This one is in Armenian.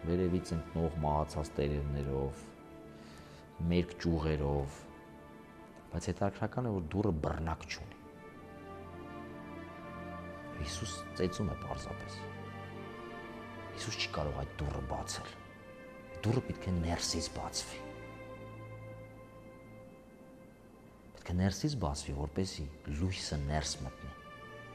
վերևից ընկնող մահացած տերևներով, մերկ ճյուղերով, բայց հետաքրքրական է, որ դուռը բռնակ չունի։ Հիսուս ծեծում է պարզապես։ Հիսուս չի կարող այդ դուռը բացել։ Դուռը պետք է ներսից բացվի։ Պետք է ներսից բացվի, որպեսզի լույսը ներս մտնի։